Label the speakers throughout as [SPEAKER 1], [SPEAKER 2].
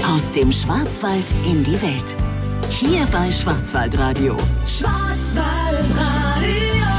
[SPEAKER 1] Aus dem Schwarzwald in die Welt. Hier bei Schwarzwaldradio. Schwarzwaldradio.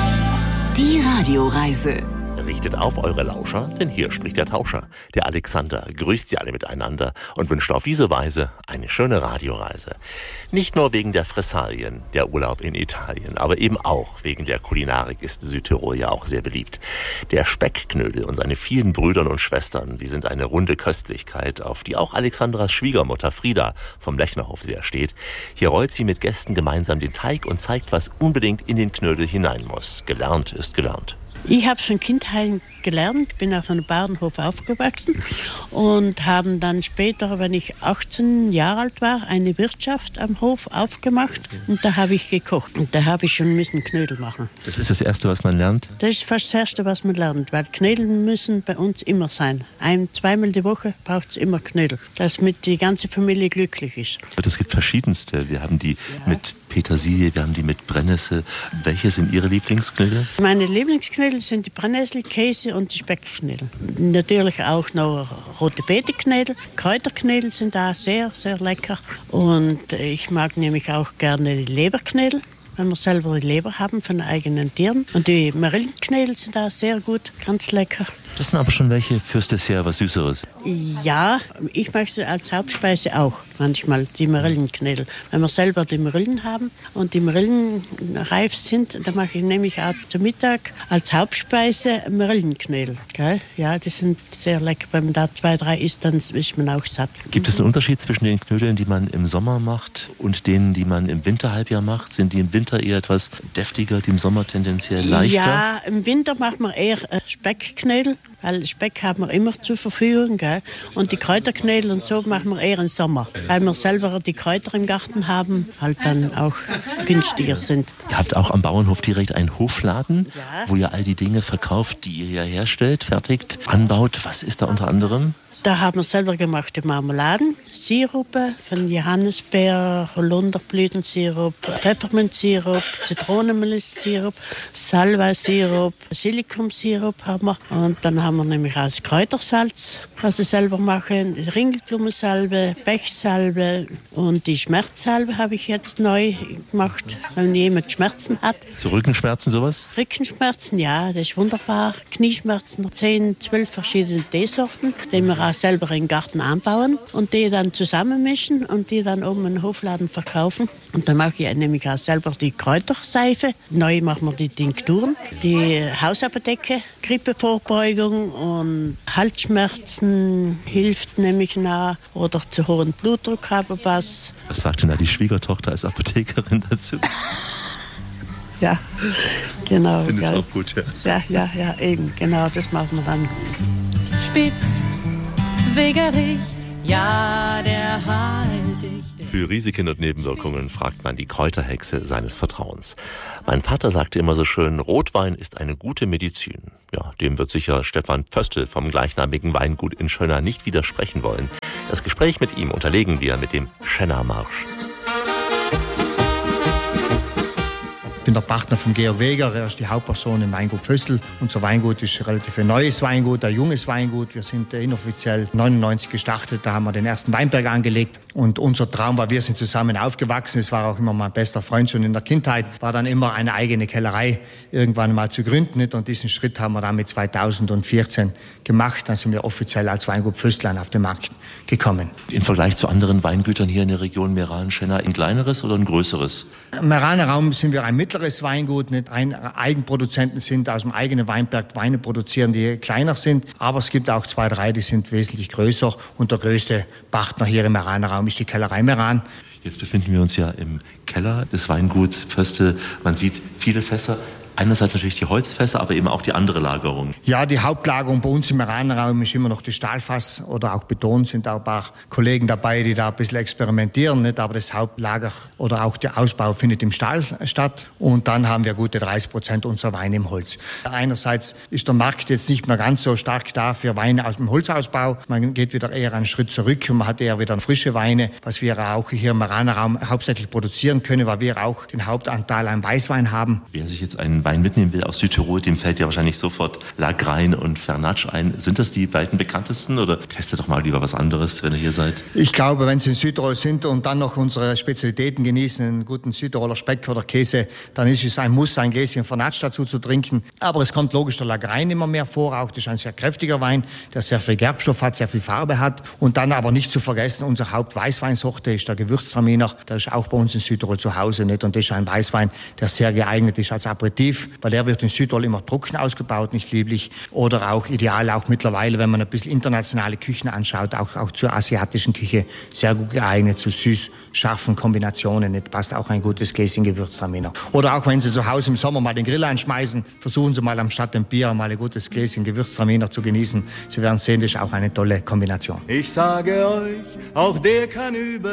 [SPEAKER 1] Die Radioreise.
[SPEAKER 2] Richtet auf eure Lauscher, denn hier spricht der Tauscher. Der Alexander grüßt sie alle miteinander und wünscht auf diese Weise eine schöne Radioreise. Nicht nur wegen der Fressalien, der Urlaub in Italien, aber eben auch wegen der Kulinarik ist Südtirol ja auch sehr beliebt. Der Speckknödel und seine vielen Brüdern und Schwestern, die sind eine runde Köstlichkeit, auf die auch Alexandras Schwiegermutter Frieda vom Lechnerhof sehr steht. Hier rollt sie mit Gästen gemeinsam den Teig und zeigt, was unbedingt in den Knödel hinein muss. Gelernt ist gelernt.
[SPEAKER 3] Ich habe von Kindheit gelernt, bin auf einem Bauernhof aufgewachsen und habe dann später, wenn ich 18 Jahre alt war, eine Wirtschaft am Hof aufgemacht und da habe ich gekocht und da habe ich schon müssen Knödel machen.
[SPEAKER 2] Das ist das Erste, was man lernt?
[SPEAKER 3] Das ist fast das Erste, was man lernt, weil Knödel müssen bei uns immer sein. Zweimal die Woche braucht es immer Knödel, damit die ganze Familie glücklich ist.
[SPEAKER 2] Es gibt verschiedenste. Wir haben die mit Petersilie, wir haben die mit Brennnessel. Welche sind Ihre Lieblingsknödel?
[SPEAKER 3] Meine Lieblingsknödel sind die Brennnessel, Käse und die Speckknödel. Natürlich auch noch rote Beeteknödel. Kräuterknödel sind da sehr, sehr lecker. Und ich mag nämlich auch gerne die Leberknödel, wenn wir selber die Leber haben von eigenen Tieren. Und die Marillenknödel sind da sehr gut, ganz lecker.
[SPEAKER 2] Das sind aber schon welche fürs Dessert, was Süßeres.
[SPEAKER 3] Ja, ich mache sie als Hauptspeise auch manchmal, die Marillenknödel. Wenn wir selber die Marillen haben und die Marillen reif sind, dann mache ich nämlich auch zum Mittag als Hauptspeise Marillenknödel. Gell? Ja, die sind sehr lecker. Wenn man da 2, 3 isst, dann ist man auch satt.
[SPEAKER 2] Gibt es einen Unterschied zwischen den Knödeln, die man im Sommer macht und denen, die man im Winterhalbjahr macht? Sind die im Winter eher etwas deftiger, die im Sommer tendenziell leichter?
[SPEAKER 3] Ja, im Winter macht man eher Speckknödel. Weil Speck haben wir immer zur Verfügung, gell? Und die Kräuterknödel und so machen wir eher im Sommer. Weil wir selber die Kräuter im Garten haben, halt dann auch günstiger sind.
[SPEAKER 2] Ihr habt auch am Bauernhof direkt einen Hofladen, wo ihr all die Dinge verkauft, die ihr hier herstellt, fertigt, anbaut. Was ist da unter anderem?
[SPEAKER 3] Da haben wir selber gemachte Marmeladen, Sirupe von Johannisbeer, Holunderblütensirup, Pfefferminzsirup, Zitronenmelissensirup, Salbei-Sirup, Silikumsirup haben wir. Und dann haben wir nämlich auch das Kräutersalz, was wir selber machen, Ringelblumensalbe, Pechsalbe und die Schmerzsalbe habe ich jetzt neu gemacht, wenn jemand Schmerzen hat.
[SPEAKER 2] So Rückenschmerzen, sowas?
[SPEAKER 3] Rückenschmerzen, ja, das ist wunderbar. Knieschmerzen, 10, 12 verschiedene Teesorten, die wir auch selber im Garten anbauen und die dann zusammenmischen und die dann oben im Hofladen verkaufen. Und dann mache ich nämlich auch selber die Kräuterseife. Neu machen wir die Tinkturen, die Hausapotheke, Grippevorbeugung und Halsschmerzen hilft nämlich nach oder zu hohen Blutdruck habe was.
[SPEAKER 2] Was sagt denn da die Schwiegertochter als Apothekerin dazu?
[SPEAKER 3] Ja, genau.
[SPEAKER 2] Ich finde es auch gut,
[SPEAKER 3] ja. Ja, eben, genau, das machen wir dann.
[SPEAKER 4] Spitz, Wegerich, ja, der halt dich.
[SPEAKER 2] Für Risiken und Nebenwirkungen fragt man die Kräuterhexe seines Vertrauens. Mein Vater sagte immer so schön, Rotwein ist eine gute Medizin. Ja, dem wird sicher Stefan Pföstl vom gleichnamigen Weingut in Schönna nicht widersprechen wollen. Das Gespräch mit ihm unterlegen wir mit dem Schenna-Marsch.
[SPEAKER 5] Ich bin der Partner von Georg Weger, er ist die Hauptperson im Weingut Pföstl. Unser Weingut ist relativ ein neues Weingut, ein junges Weingut. Wir sind inoffiziell 99 gestartet, da haben wir den ersten Weinberg angelegt. Und unser Traum war, wir sind zusammen aufgewachsen. Es war auch immer mein bester Freund schon in der Kindheit. War dann immer eine eigene Kellerei irgendwann mal zu gründen. Und diesen Schritt haben wir dann mit 2014 gemacht. Dann sind wir offiziell als Weingut Pföstl auf den Markt gekommen.
[SPEAKER 2] Im Vergleich zu anderen Weingütern hier in der Region Meran-Schenna ein kleineres oder ein größeres?
[SPEAKER 5] Im Meraner Raum sind wir ein mittleres Weingut. Nicht Eigenproduzenten sind aus dem eigenen Weinberg Weine produzieren, die kleiner sind. Aber es gibt auch 2, 3, die sind wesentlich größer. Und der größte Partner hier im Meraner Raum ist die Kellerei Meran.
[SPEAKER 2] Jetzt befinden wir uns ja im Keller des Weinguts Pföstl. Man sieht viele Fässer. Einerseits natürlich die Holzfässer, aber eben auch die andere Lagerung.
[SPEAKER 5] Ja, die Hauptlagerung bei uns im Meraner Raum ist immer noch das Stahlfass oder auch Beton. Sind auch ein paar Kollegen dabei, die da ein bisschen experimentieren. Nicht? Aber das Hauptlager oder auch der Ausbau findet im Stahl statt. Und dann haben wir gute 30% unserer Weine im Holz. Einerseits ist der Markt jetzt nicht mehr ganz so stark da für Weine aus dem Holzausbau. Man geht wieder eher einen Schritt zurück und man hat eher wieder frische Weine, was wir auch hier im Meraner Raum hauptsächlich produzieren können, weil wir auch den Hauptanteil an Weißwein haben.
[SPEAKER 2] Wer sich jetzt einen Wein mitnehmen will aus Südtirol, dem fällt ja wahrscheinlich sofort Lagrein und Vernatsch ein. Sind das die beiden bekanntesten oder testet doch mal lieber was anderes, wenn ihr hier seid?
[SPEAKER 5] Ich glaube, wenn Sie in Südtirol sind und dann noch unsere Spezialitäten genießen, einen guten Südtiroler Speck oder Käse, dann ist es ein Muss, ein Gläschen Vernatsch dazu zu trinken. Aber es kommt logisch der Lagrein immer mehr vor. Auch das ist ein sehr kräftiger Wein, der sehr viel Gerbstoff hat, sehr viel Farbe hat. Und dann aber nicht zu vergessen, unsere Hauptweißweinsorte ist der Gewürztraminer. Der ist auch bei uns in Südtirol zu Hause nicht. Und das ist ein Weißwein, der sehr geeignet ist als Aperitif, weil der wird in Südtirol immer trocken ausgebaut, nicht lieblich. Oder auch ideal, auch mittlerweile, wenn man ein bisschen internationale Küchen anschaut, auch zur asiatischen Küche sehr gut geeignet, zu süß-scharfen Kombinationen. Das passt auch ein gutes Gläschen Gewürztraminer. Oder auch wenn Sie zu Hause im Sommer mal den Grill einschmeißen, versuchen Sie mal anstatt dem Bier mal ein gutes Gläschen Gewürztraminer zu genießen. Sie werden sehen, das ist auch eine tolle Kombination.
[SPEAKER 6] Ich sage euch, auch der kann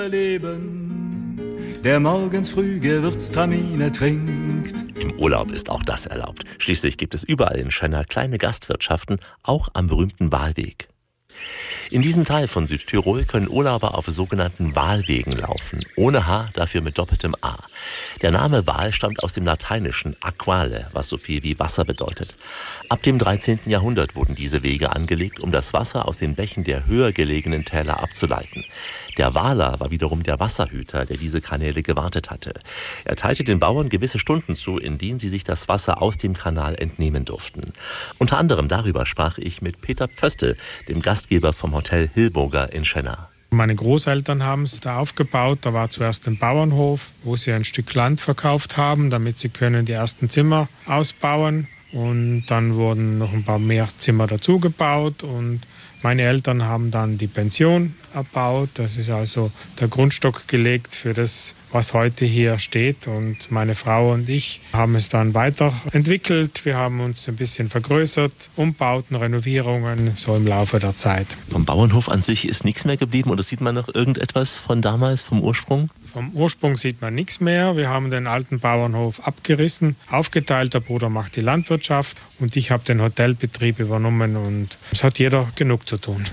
[SPEAKER 6] überleben, der morgens früh Gewürztraminer trinkt.
[SPEAKER 2] Im Urlaub ist auch das erlaubt. Schließlich gibt es überall in Schenna kleine Gastwirtschaften, auch am berühmten Wahlweg. In diesem Teil von Südtirol können Urlauber auf sogenannten Wahlwegen laufen. Ohne H, dafür mit doppeltem A. Der Name Waal stammt aus dem lateinischen aquale, was so viel wie Wasser bedeutet. Ab dem 13. Jahrhundert wurden diese Wege angelegt, um das Wasser aus den Bächen der höher gelegenen Täler abzuleiten. Der Waaler war wiederum der Wasserhüter, der diese Kanäle gewartet hatte. Er teilte den Bauern gewisse Stunden zu, in denen sie sich das Wasser aus dem Kanal entnehmen durften. Unter anderem darüber sprach ich mit Peter Pföstel, dem Gastgeber vom Hotel Hillburger in Schenna.
[SPEAKER 7] Meine Großeltern haben es da aufgebaut. Da war zuerst ein Bauernhof, wo sie ein Stück Land verkauft haben, damit sie können die ersten Zimmer ausbauen. Und dann wurden noch ein paar mehr Zimmer dazu gebaut und meine Eltern haben dann die Pension erbaut. Das ist also der Grundstock gelegt für das, was heute hier steht. Und meine Frau und ich haben es dann weiterentwickelt. Wir haben uns ein bisschen vergrößert, Umbauten, Renovierungen, so im Laufe der Zeit.
[SPEAKER 2] Vom Bauernhof an sich ist nichts mehr geblieben oder sieht man noch irgendetwas von damals, vom Ursprung?
[SPEAKER 7] Vom Ursprung sieht man nichts mehr. Wir haben den alten Bauernhof abgerissen, aufgeteilt. Der Bruder macht die Landwirtschaft und ich habe den Hotelbetrieb übernommen und es hat jeder genug zu tun.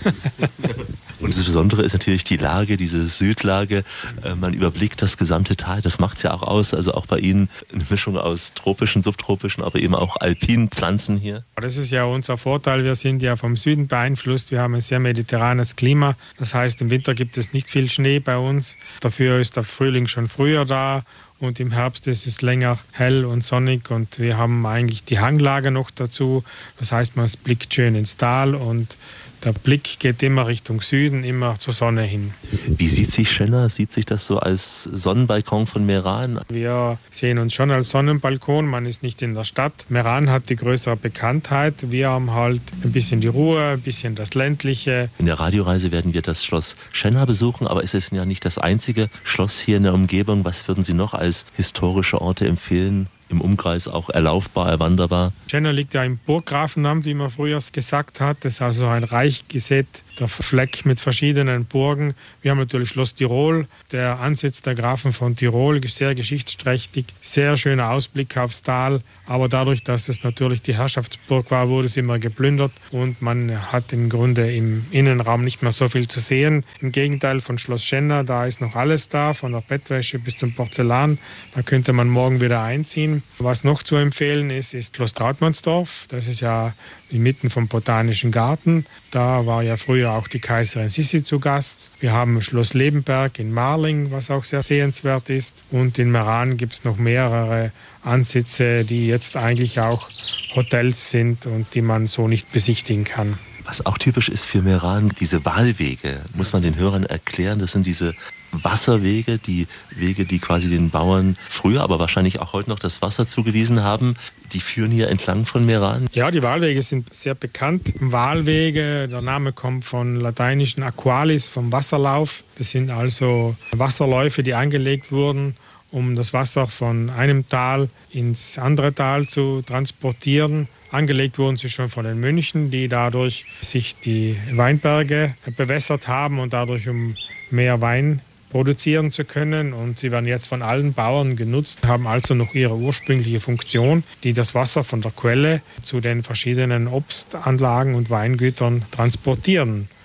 [SPEAKER 2] Und das Besondere ist natürlich die Lage, diese Südlage. Man überblickt das gesamte Tal, das macht es ja auch aus. Also auch bei Ihnen eine Mischung aus tropischen, subtropischen, aber eben auch alpinen Pflanzen hier.
[SPEAKER 7] Das ist ja unser Vorteil. Wir sind ja vom Süden beeinflusst. Wir haben ein sehr mediterranes Klima. Das heißt, im Winter gibt es nicht viel Schnee bei uns. Dafür ist der Frühling schon früher da. Und im Herbst ist es länger hell und sonnig und wir haben eigentlich die Hanglage noch dazu. Das heißt, man blickt schön ins Tal und der Blick geht immer Richtung Süden, immer zur Sonne hin.
[SPEAKER 2] Wie sieht sich Schenna? Sieht sich das so als Sonnenbalkon von Meran?
[SPEAKER 7] Wir sehen uns schon als Sonnenbalkon. Man ist nicht in der Stadt. Meran hat die größere Bekanntheit. Wir haben halt ein bisschen die Ruhe, ein bisschen das Ländliche.
[SPEAKER 2] In der Radioreise werden wir das Schloss Schenna besuchen, aber es ist ja nicht das einzige Schloss hier in der Umgebung. Was würden Sie noch als historische Orte empfehlen? Im Umkreis auch erlaufbar, erwanderbar?
[SPEAKER 7] Schenna liegt ja im Burggrafenamt, wie man früher gesagt hat. Das ist also ein reich gesättigter Fleck mit verschiedenen Burgen. Wir haben natürlich Schloss Tirol, der Ansitz der Grafen von Tirol, sehr geschichtsträchtig, sehr schöner Ausblick aufs Tal. Aber dadurch, dass es natürlich die Herrschaftsburg war, wurde es immer geplündert und man hat im Grunde im Innenraum nicht mehr so viel zu sehen. Im Gegenteil von Schloss Schenna, da ist noch alles da, von der Bettwäsche bis zum Porzellan. Da könnte man morgen wieder einziehen. Was noch zu empfehlen ist Schloss Trautmannsdorf. Das ist ja inmitten vom Botanischen Garten. Da war ja früher auch die Kaiserin Sissi zu Gast. Wir haben Schloss Lebenberg in Marling, was auch sehr sehenswert ist. Und in Meran gibt es noch mehrere Ansitze, die jetzt eigentlich auch Hotels sind und die man so nicht besichtigen kann.
[SPEAKER 2] Was auch typisch ist für Meran, diese Wahlwege, muss man den Hörern erklären. Das sind diese Wasserwege, die Wege, die quasi den Bauern früher, aber wahrscheinlich auch heute noch das Wasser zugewiesen haben. Die führen hier entlang von Meran.
[SPEAKER 7] Ja, die Wahlwege sind sehr bekannt. Wahlwege, der Name kommt von lateinischen Aqualis, vom Wasserlauf. Das sind also Wasserläufe, die angelegt wurden, um das Wasser von einem Tal ins andere Tal zu transportieren. Angelegt wurden sie schon von den Mönchen, die dadurch sich die Weinberge bewässert haben und dadurch um mehr Wein produzieren zu können. Und sie werden jetzt von allen Bauern genutzt, haben also noch ihre ursprüngliche Funktion, die das Wasser von der Quelle zu den verschiedenen Obstanlagen und Weingütern transportieren.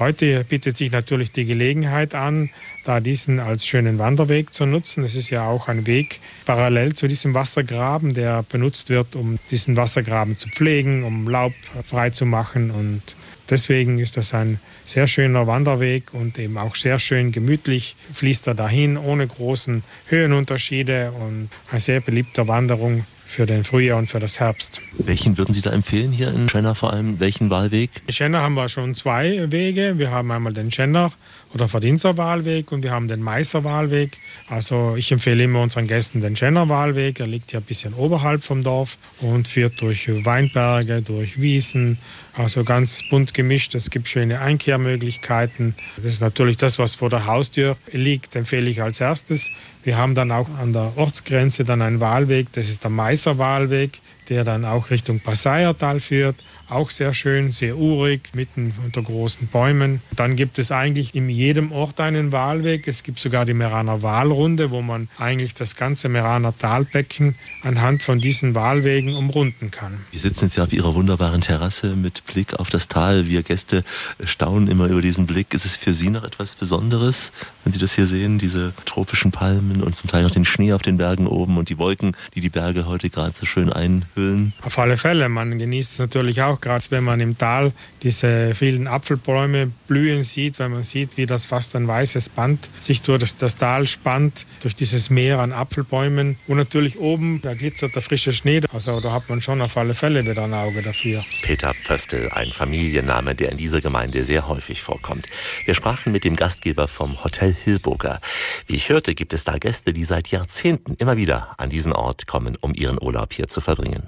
[SPEAKER 7] Heute bietet sich natürlich die Gelegenheit an, da diesen als schönen Wanderweg zu nutzen. Es ist ja auch ein Weg parallel zu diesem Wassergraben, der benutzt wird, um diesen Wassergraben zu pflegen, um Laub frei zu machen. Und deswegen ist das ein sehr schöner Wanderweg und eben auch sehr schön gemütlich fließt er dahin, ohne großen Höhenunterschiede und eine sehr beliebte Wanderung für den Frühjahr und für das Herbst.
[SPEAKER 2] Welchen würden Sie da empfehlen hier in Schenna vor allem? Welchen Wahlweg?
[SPEAKER 7] In Schenna haben wir schon 2 Wege. Wir haben einmal den Schenner oder Verdienster Wahlweg und wir haben den Meißer Wahlweg. Also ich empfehle immer unseren Gästen den Schenner Wahlweg. Er liegt ja ein bisschen oberhalb vom Dorf und führt durch Weinberge, durch Wiesen, also ganz bunt gemischt. Es gibt schöne Einkehrmöglichkeiten. Das ist natürlich das, was vor der Haustür liegt, empfehle ich als erstes. Wir haben dann auch an der Ortsgrenze dann einen Wahlweg, das ist der Meißer Wahlweg, der dann auch Richtung Passaiertal führt. Auch sehr schön, sehr urig, mitten unter großen Bäumen. Dann gibt es eigentlich in jedem Ort einen Wahlweg. Es gibt sogar die Meraner Wahlrunde, wo man eigentlich das ganze Meraner Talbecken anhand von diesen Wahlwegen umrunden kann.
[SPEAKER 2] Wir sitzen jetzt ja auf Ihrer wunderbaren Terrasse mit Blick auf das Tal. Wir Gäste staunen immer über diesen Blick. Ist es für Sie noch etwas Besonderes, wenn Sie das hier sehen, diese tropischen Palmen und zum Teil noch den Schnee auf den Bergen oben und die Wolken, die die Berge heute gerade so schön einhüllen?
[SPEAKER 7] Auf alle Fälle. Man genießt es natürlich auch, gerade wenn man im Tal diese vielen Apfelbäume blühen sieht, wenn man sieht, wie das fast ein weißes Band sich durch das Tal spannt, durch dieses Meer an Apfelbäumen. Und natürlich oben, da glitzert der frische Schnee. Also da hat man schon auf alle Fälle wieder ein Auge dafür.
[SPEAKER 2] Peter Pföstl, ein Familienname, der in dieser Gemeinde sehr häufig vorkommt. Wir sprachen mit dem Gastgeber vom Hotel Hillburger. Wie ich hörte, gibt es da Gäste, die seit Jahrzehnten immer wieder an diesen Ort kommen, um ihren Urlaub hier zu verbringen.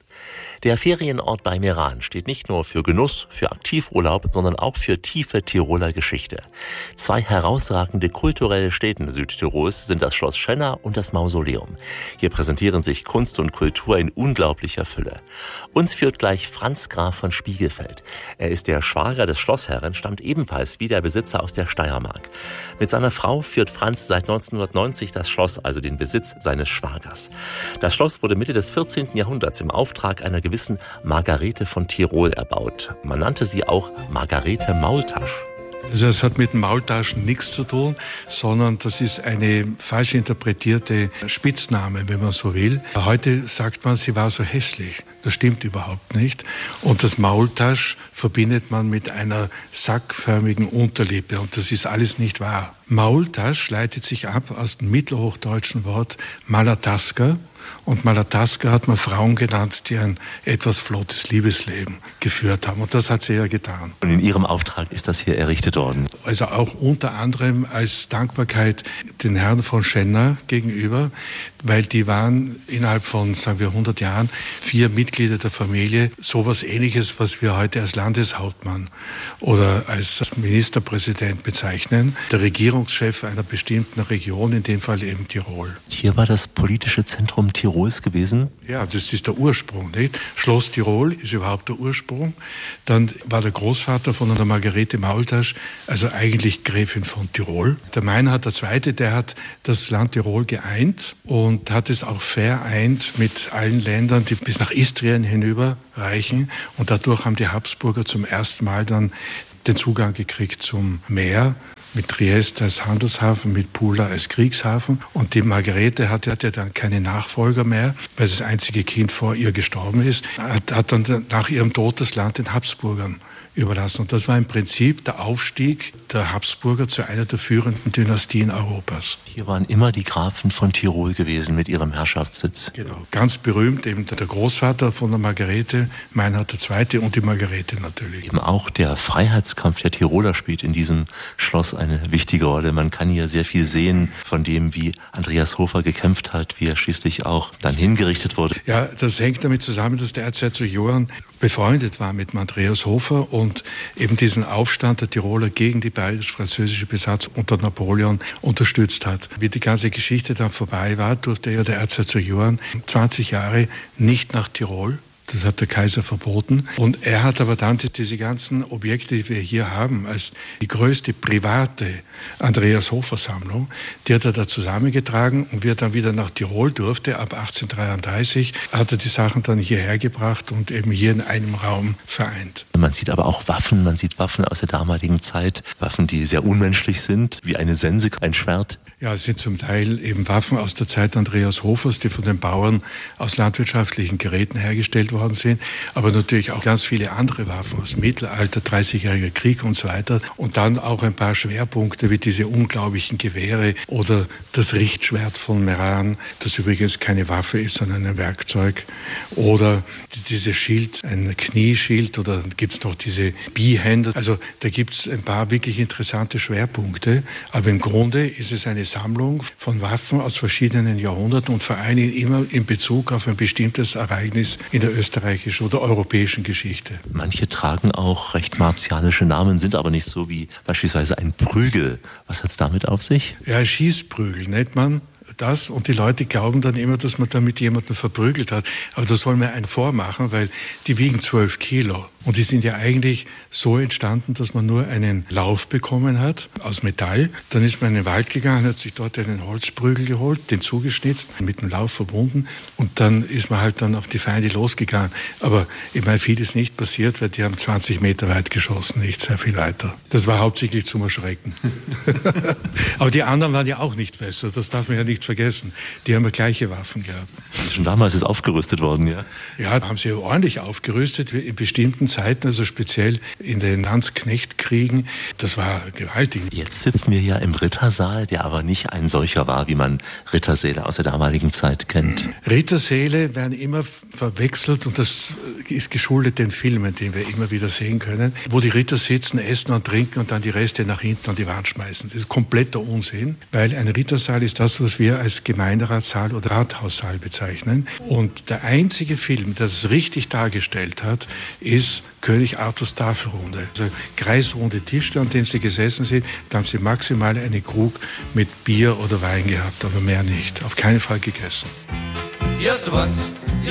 [SPEAKER 2] Der Ferienort bei Meran steht nicht nur für Genuss, für Aktivurlaub, sondern auch für tiefe Tiroler Geschichte. 2 herausragende kulturelle Stätten Südtirols sind das Schloss Schenna und das Mausoleum. Hier präsentieren sich Kunst und Kultur in unglaublicher Fülle. Uns führt gleich Franz Graf von Spiegelfeld. Er ist der Schwager des Schlossherren, stammt ebenfalls wie der Besitzer aus der Steiermark. Mit seiner Frau führt Franz seit 1990 das Schloss, also den Besitz seines Schwagers. Das Schloss wurde Mitte des 14. Jahrhunderts im Auftrag einer gewissen Margarete von Tirol erbaut. Man nannte sie auch Margarete Maultasch.
[SPEAKER 8] Also es hat mit Maultaschen nichts zu tun, sondern das ist eine falsch interpretierte Spitzname, wenn man so will. Heute sagt man, sie war so hässlich. Das stimmt überhaupt nicht. Und das Maultasch verbindet man mit einer sackförmigen Unterlippe und das ist alles nicht wahr. Maultasch leitet sich ab aus dem mittelhochdeutschen Wort Malataska. Und Malataska hat man Frauen genannt, die ein etwas flottes Liebesleben geführt haben. Und das hat sie ja getan.
[SPEAKER 2] Und in Ihrem Auftrag ist das hier errichtet worden?
[SPEAKER 8] Also auch unter anderem als Dankbarkeit den Herren von Schenna gegenüber, weil die waren innerhalb von, sagen wir, 100 Jahren 4 Mitglieder der Familie. Sowas Ähnliches, was wir heute als Landeshauptmann oder als Ministerpräsident bezeichnen. Der Regierungschef einer bestimmten Region, in dem Fall eben Tirol.
[SPEAKER 2] Hier war das politische Zentrum Tirols gewesen?
[SPEAKER 8] Ja, das ist der Ursprung, nicht? Schloss Tirol ist überhaupt der Ursprung. Dann war der Großvater von der Margarete Maultasch, also eigentlich Gräfin von Tirol. Der Meinhard II., der hat das Land Tirol geeint und hat es auch vereint mit allen Ländern, die bis nach Istrien hinüber reichen. Und dadurch haben die Habsburger zum ersten Mal dann den Zugang gekriegt zum Meer. Mit Triest als Handelshafen, mit Pula als Kriegshafen. Und die Margarete hatte dann keine Nachfolger mehr, weil das einzige Kind vor ihr gestorben ist. Hat dann nach ihrem Tod das Land den Habsburgern überlassen. Und das war im Prinzip der Aufstieg der Habsburger zu einer der führenden Dynastien Europas.
[SPEAKER 2] Hier waren immer die Grafen von Tirol gewesen mit ihrem Herrschaftssitz.
[SPEAKER 8] Genau. Ganz berühmt eben der Großvater von der Margarete, Meinhard II. Und die Margarete natürlich.
[SPEAKER 2] Eben auch der Freiheitskampf der Tiroler spielt in diesem Schloss eine wichtige Rolle. Man kann hier sehr viel sehen von dem, wie Andreas Hofer gekämpft hat, wie er schließlich auch dann hingerichtet wurde.
[SPEAKER 8] Ja, das hängt damit zusammen, dass der Erzherzog Johann befreundet war mit Andreas Hofer und eben diesen Aufstand der Tiroler gegen die bayerisch-französische Besatzung unter Napoleon unterstützt hat. Wie die ganze Geschichte dann vorbei war, durfte ja der Erzherzog Johann 20 Jahre nicht nach Tirol Das hat der Kaiser verboten. Und er hat aber dann diese ganzen Objekte, die wir hier haben, als die größte private Andreas-Hofer-Sammlung, die hat er da zusammengetragen. Und wie er dann wieder nach Tirol durfte, ab 1833, hat er die Sachen dann hierher gebracht und eben hier in einem Raum vereint.
[SPEAKER 2] Man sieht aber auch Waffen, man sieht Waffen aus der damaligen Zeit, Waffen, die sehr unmenschlich sind, wie eine Sense, ein Schwert.
[SPEAKER 8] Ja, es sind zum Teil eben Waffen aus der Zeit Andreas Hofers, die von den Bauern aus landwirtschaftlichen Geräten hergestellt worden sind, aber natürlich auch ganz viele andere Waffen aus dem Mittelalter, 30-jähriger Krieg und so weiter. Und dann auch ein paar Schwerpunkte wie diese unglaublichen Gewehre oder das Richtschwert von Meran, das übrigens keine Waffe ist, sondern ein Werkzeug. Oder dieses Schild, ein Knieschild, oder dann gibt es noch diese Bihänder. Also da gibt es ein paar wirklich interessante Schwerpunkte, aber im Grunde ist es eine Sammlung von Waffen aus verschiedenen Jahrhunderten und vor allem immer in Bezug auf ein bestimmtes Ereignis in der österreichischen oder europäischen Geschichte.
[SPEAKER 2] Manche tragen auch recht martialische Namen, sind aber nicht so wie beispielsweise ein Prügel. Was hat es damit auf sich?
[SPEAKER 8] Ja, Schießprügel nennt man das, und die Leute glauben dann immer, dass man damit jemanden verprügelt hat. Aber da soll man einen vormachen, weil die wiegen 12 Kilo. Und die sind ja eigentlich so entstanden, dass man nur einen Lauf bekommen hat aus Metall. Dann ist man in den Wald gegangen, hat sich dort einen Holzprügel geholt, den zugeschnitzt, mit dem Lauf verbunden. Und dann ist man halt dann auf die Feinde losgegangen. Aber ich meine, viel ist nicht passiert, weil die haben 20 Meter weit geschossen, nicht sehr viel weiter. Das war hauptsächlich zum Erschrecken. Aber die anderen waren ja auch nicht besser, das darf man ja nicht vergessen. Die haben ja gleiche Waffen gehabt.
[SPEAKER 2] Schon damals ist aufgerüstet worden, ja?
[SPEAKER 8] Ja, haben sie ordentlich aufgerüstet, in bestimmten Zeiten, also speziell in den Landsknechtkriegen. Das war gewaltig.
[SPEAKER 2] Jetzt sitzen wir ja im Rittersaal, der aber nicht ein solcher war, wie man Rittersäle aus der damaligen Zeit kennt.
[SPEAKER 8] Rittersäle werden immer verwechselt, und das ist geschuldet den Filmen, die wir immer wieder sehen können, wo die Ritter sitzen, essen und trinken und dann die Reste nach hinten an die Wand schmeißen. Das ist kompletter Unsinn, weil ein Rittersaal ist das, was wir als Gemeinderatssaal oder Rathaussaal bezeichnen. Und der einzige Film, der das richtig dargestellt hat, ist König Arthurs Tafelrunde. Also kreisrunde Tische, an denen sie gesessen sind, da haben sie maximal eine Krug mit Bier oder Wein gehabt, aber mehr nicht. Auf keinen Fall gegessen.
[SPEAKER 9] Just once,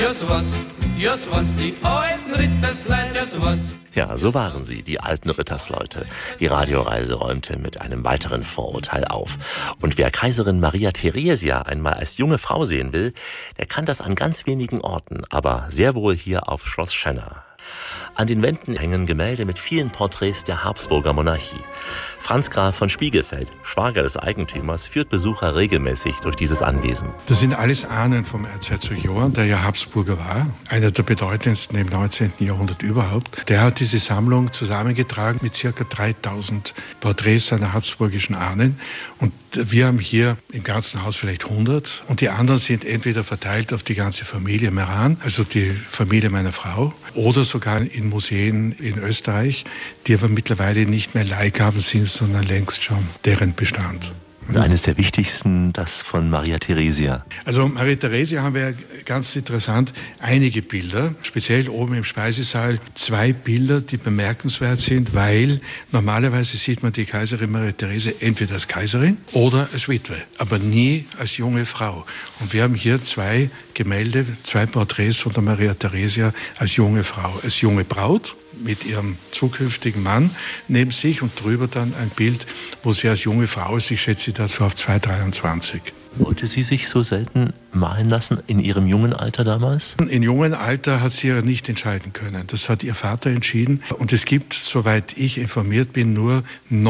[SPEAKER 9] die alten Ritterslein, just once.
[SPEAKER 2] Ja, so waren sie, die alten Rittersleute. Die Radioreise räumte mit einem weiteren Vorurteil auf. Und wer Kaiserin Maria Theresia einmal als junge Frau sehen will, der kann das an ganz wenigen Orten, aber sehr wohl hier auf Schloss Schenna. An den Wänden hängen Gemälde mit vielen Porträts der Habsburger Monarchie. Franz Graf von Spiegelfeld, Schwager des Eigentümers, führt Besucher regelmäßig durch dieses Anwesen.
[SPEAKER 8] Das sind alles Ahnen vom Erzherzog Johann, der ja Habsburger war, einer der bedeutendsten im 19. Jahrhundert überhaupt. Der hat diese Sammlung zusammengetragen mit ca. 3000 Porträts seiner habsburgischen Ahnen. Und wir haben hier im ganzen Haus vielleicht 100. Und die anderen sind entweder verteilt auf die ganze Familie Meran, also die Familie meiner Frau, oder sogar in Museen in Österreich, die aber mittlerweile nicht mehr Leihgaben sind, sondern längst schon deren Bestand.
[SPEAKER 2] Und eines der wichtigsten, das von Maria Theresia.
[SPEAKER 8] Also Maria Theresia haben wir ganz interessant einige Bilder, speziell oben im Speisesaal 2 Bilder, die bemerkenswert sind, weil normalerweise sieht man die Kaiserin Maria Theresia entweder als Kaiserin oder als Witwe, aber nie als junge Frau. Und wir haben hier 2 Gemälde, 2 Porträts von der Maria Theresia als junge Frau, als junge Braut mit ihrem zukünftigen Mann neben sich und drüber dann ein Bild, wo sie als junge Frau ist. Ich schätze das so auf 2,23.
[SPEAKER 2] Wollte sie sich so selten malen lassen in ihrem jungen Alter damals?
[SPEAKER 8] In jungen Alter hat sie ja nicht entscheiden können. Das hat ihr Vater entschieden. Und es gibt, soweit ich informiert bin, nur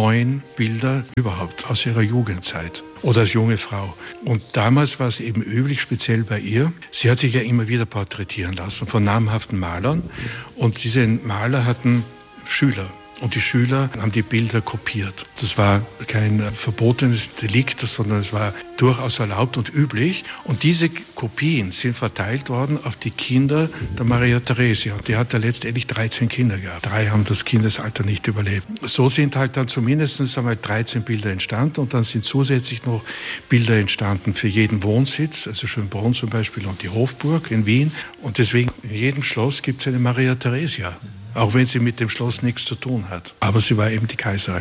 [SPEAKER 8] 9 Bilder überhaupt aus ihrer Jugendzeit oder als junge Frau. Und damals war es eben üblich, speziell bei ihr, sie hat sich ja immer wieder porträtieren lassen von namhaften Malern. Und diese Maler hatten Schüler. Und die Schüler haben die Bilder kopiert. Das war kein verbotenes Delikt, sondern es war durchaus erlaubt und üblich. Und diese Kopien sind verteilt worden auf die Kinder der Maria Theresia. Und die hat ja letztendlich 13 Kinder gehabt. 3 haben das Kindesalter nicht überlebt. So sind halt dann zumindest einmal 13 Bilder entstanden. Und dann sind zusätzlich noch Bilder entstanden für jeden Wohnsitz, also Schönbrunn zum Beispiel und die Hofburg in Wien. Und deswegen in jedem Schloss gibt es eine Maria Theresia. Auch wenn sie mit dem Schloss nichts zu tun hat. Aber sie war eben die Kaiserin.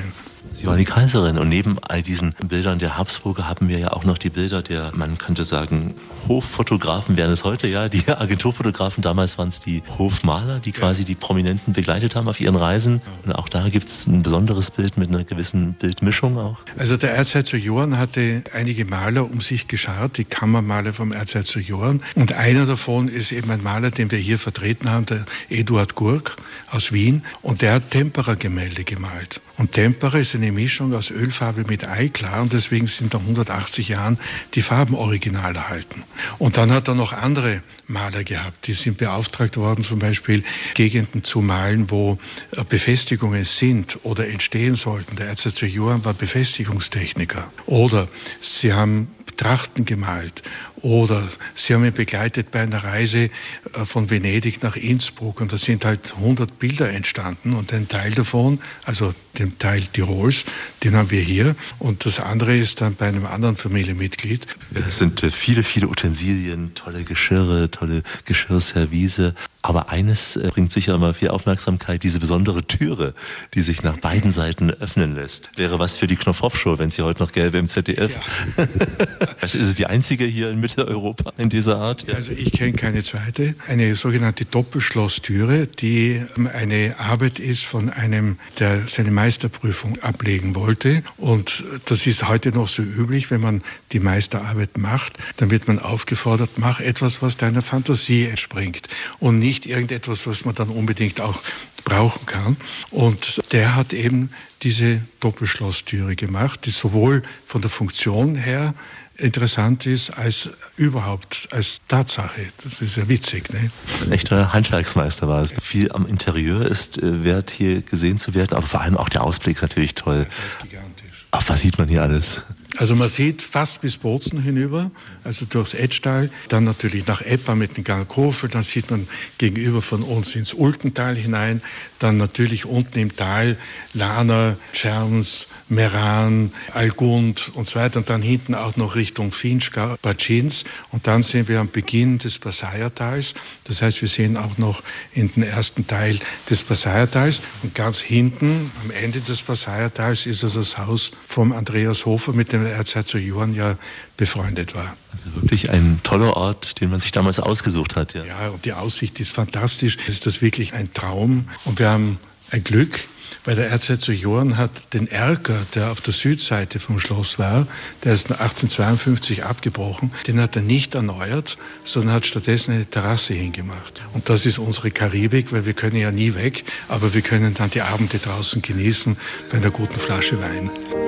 [SPEAKER 2] Sie war die Kaiserin und neben all diesen Bildern der Habsburger haben wir ja auch noch die Bilder der, man könnte sagen, Hoffotografen wären es heute, ja, die Agenturfotografen, damals waren es die Hofmaler, die quasi die Prominenten begleitet haben auf ihren Reisen. Und auch da gibt es ein besonderes Bild mit einer gewissen Bildmischung auch.
[SPEAKER 8] Also der Erzherzog Johann hatte einige Maler um sich geschart, die Kammermaler vom Erzherzog Johann. Und einer davon ist eben ein Maler, den wir hier vertreten haben, der Eduard Gurk aus Wien. Und der hat Tempera-Gemälde gemalt. Und Tempera ist eine Mischung aus Ölfarbe mit Eiklar und deswegen sind nach 180 Jahren die Farben original erhalten. Und dann hat er noch andere Maler gehabt, die sind beauftragt worden, zum Beispiel Gegenden zu malen, wo Befestigungen sind oder entstehen sollten. Der Erzherzog Johann war Befestigungstechniker. Oder sie haben Trachten gemalt. Oder sie haben ihn begleitet bei einer Reise von Venedig nach Innsbruck und da sind halt 100 Bilder entstanden und ein Teil davon, also den Teil Tirols, den haben wir hier und das andere ist dann bei einem anderen Familienmitglied.
[SPEAKER 2] Es sind viele, viele Utensilien, tolle Geschirre, tolle Geschirrservice. Aber eines bringt sicher immer viel Aufmerksamkeit, diese besondere Türe, die sich nach beiden Seiten öffnen lässt. Wäre was für die Knopf-Hoff-Show, wenn sie heute noch gäbe im ZDF. Ja. Ist es die einzige hier in Mitteleuropa in dieser Art?
[SPEAKER 8] Ja. Also ich kenne keine zweite. Eine sogenannte Doppelschlosstüre, die eine Arbeit ist von einem, der seine Meisterprüfung ablegen wollte. Und das ist heute noch so üblich, wenn man die Meisterarbeit macht, dann wird man aufgefordert, mach etwas, was deiner Fantasie entspringt und nicht irgendetwas, was man dann unbedingt auch brauchen kann. Und der hat eben diese Doppelschlosstüre gemacht, die sowohl von der Funktion her interessant ist, als überhaupt als Tatsache. Das ist ja witzig. Ne?
[SPEAKER 2] Ein echter Handwerksmeister war es. Viel am Interieur ist wert, hier gesehen zu werden, aber vor allem auch der Ausblick ist natürlich toll.
[SPEAKER 8] Das ist gigantisch.
[SPEAKER 2] Ach, was sieht man hier alles?
[SPEAKER 8] Also man sieht fast bis Bozen hinüber, also durchs Etschtal, dann natürlich nach Eppa mit dem Garkofel, dann sieht man gegenüber von uns ins Ulkental hinein, dann natürlich unten im Tal Lahner, Czerns, Meran, Algund und so weiter und dann hinten auch noch Richtung Finchgau, Batschins und dann sehen wir am Beginn des Passaiertals, das heißt wir sehen auch noch in den ersten Teil des Passaiertals und ganz hinten am Ende des Passaiertals ist also das Haus vom Andreas Hofer, mit dem Erzherzog Johann ja befreundet war.
[SPEAKER 2] Also wirklich ein toller Ort, den man sich damals ausgesucht hat. Ja,
[SPEAKER 8] ja, und die Aussicht ist fantastisch. Ist das wirklich ein Traum? Und wir haben ein Glück, weil der Erzherzog Johann hat den Erker, der auf der Südseite vom Schloss war, der ist 1852 abgebrochen, den hat er nicht erneuert, sondern hat stattdessen eine Terrasse hingemacht. Und das ist unsere Karibik, weil wir können ja nie weg, aber wir können dann die Abende draußen genießen bei einer guten Flasche Wein.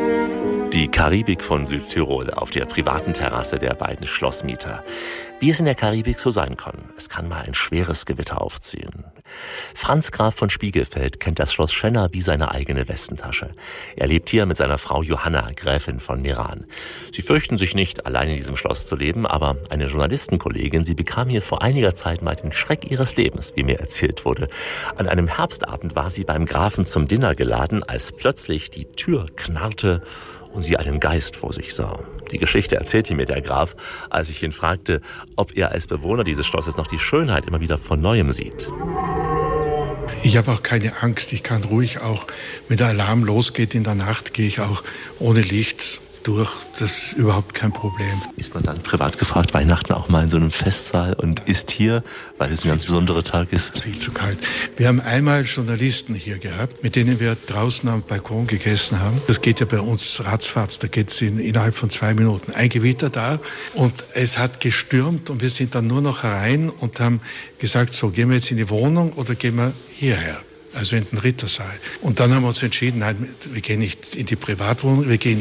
[SPEAKER 2] Die Karibik von Südtirol auf der privaten Terrasse der beiden Schlossmieter. Wie es in der Karibik so sein kann. Es kann mal ein schweres Gewitter aufziehen. Franz Graf von Spiegelfeld kennt das Schloss Schenna wie seine eigene Westentasche. Er lebt hier mit seiner Frau Johanna, Gräfin von Meran. Sie fürchten sich nicht, allein in diesem Schloss zu leben, aber eine Journalistenkollegin, sie bekam hier vor einiger Zeit mal den Schreck ihres Lebens, wie mir erzählt wurde. An einem Herbstabend war sie beim Grafen zum Dinner geladen, als plötzlich die Tür knarrte und sie einen Geist vor sich sah. Die Geschichte erzählte mir der Graf, als ich ihn fragte, ob er als Bewohner dieses Schlosses noch die Schönheit immer wieder von Neuem sieht.
[SPEAKER 8] Ich habe auch keine Angst. Ich kann ruhig auch, wenn der Alarm losgeht in der Nacht, gehe ich auch ohne Licht durch. Das ist überhaupt kein Problem.
[SPEAKER 2] Ist man dann privat gefragt, Weihnachten auch mal in so einem Festsaal und isst hier, weil es ein ganz besonderer Tag ist?
[SPEAKER 8] Viel zu kalt. Wir haben einmal Journalisten hier gehabt, mit denen wir draußen am Balkon gegessen haben. Das geht ja bei uns ratzfatz, da geht es innerhalb von 2 Minuten. Ein Gewitter da und es hat gestürmt und wir sind dann nur noch herein und haben gesagt, so, gehen wir jetzt in die Wohnung oder gehen wir hierher? Also in den Rittersaal. Und dann haben wir uns entschieden, nein, wir gehen nicht in die Privatwohnung, wir gehen